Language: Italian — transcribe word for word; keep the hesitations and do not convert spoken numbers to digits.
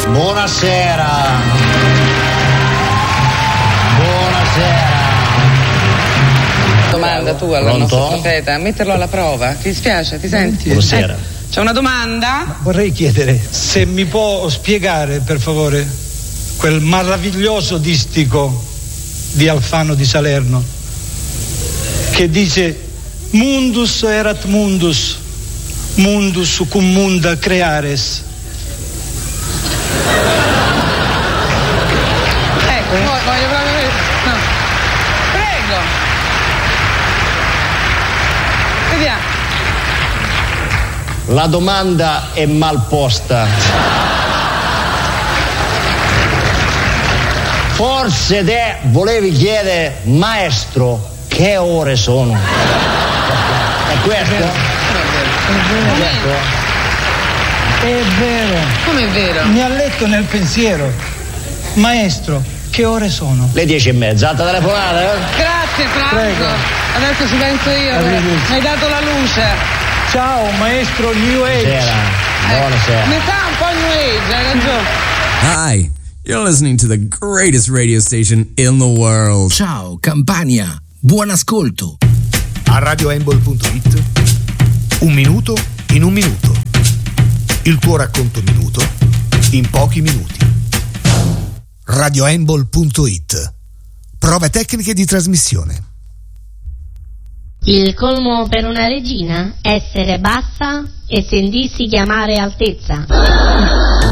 Buonasera. Buonasera. Domanda tu al Pronto? nostro profeta, metterlo alla prova. Ti dispiace? Ti senti? Buonasera. Eh, c'è una domanda? Vorrei chiedere se mi può spiegare, per favore, quel meraviglioso distico di Alfano di Salerno che dice mundus erat mundus, mundus cum munda creares. Ecco, eh? voglio proprio vedere. No. Prego. Vediamo. La domanda è mal posta. Forse te volevi chiedere, maestro, che ore sono? È questo? È vero. È vero. Come è vero? Mi ha letto nel pensiero. Maestro, che ore sono? Le dieci e mezza, alta telefonata, eh? Grazie Franco. Prego. Adesso ci penso io. Arrivederci. Mi hai dato la luce. Ciao, maestro New Age. Buonasera. Buonasera. Mi sa un po' New Age, hai ragione. Hi, you're listening to the greatest radio station in the world. Ciao Campania, buon ascolto. A radio rainbow punto it un minuto in un minuto. Il tuo racconto minuto in pochi minuti. radio rainbow punto it. Prove tecniche di trasmissione. Il colmo per una regina? Essere bassa e sentirsi chiamare altezza.